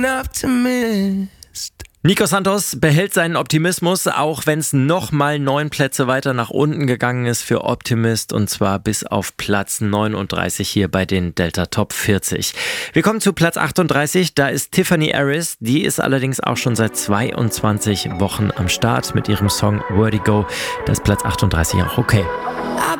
Nico Santos behält seinen Optimismus, auch wenn es nochmal 9 Plätze weiter nach unten gegangen ist für Optimist, und zwar bis auf Platz 39 hier bei den Delta Top 40. Wir kommen zu Platz 38, da ist Tiffany Harris, die ist allerdings auch schon seit 22 Wochen am Start mit ihrem Song Vertigo. Da ist Platz 38 auch okay.